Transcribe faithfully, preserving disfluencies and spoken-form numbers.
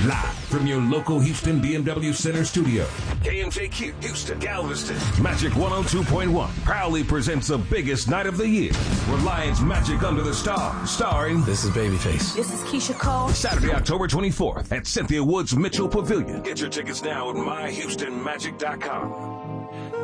Live from your local Houston B M W Center studio, K M J Q, Houston, Galveston. Magic one oh two point one proudly presents the biggest night of the year. Reliance Magic Under the Stars, starring... This is Babyface. This is Keisha Cole. Saturday, October twenty-fourth at Cynthia Woods Mitchell Pavilion. Get your tickets now at my houston magic dot com.